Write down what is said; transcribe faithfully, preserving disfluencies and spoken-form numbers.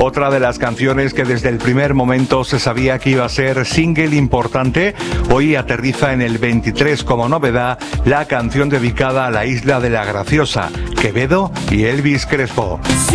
Otra de las canciones que desde el primer momento se sabía que iba a ser single importante, hoy aterriza en el veintitrés como novedad la canción dedicada a la Isla de la Graciosa, Quevedo y Elvis Crespo.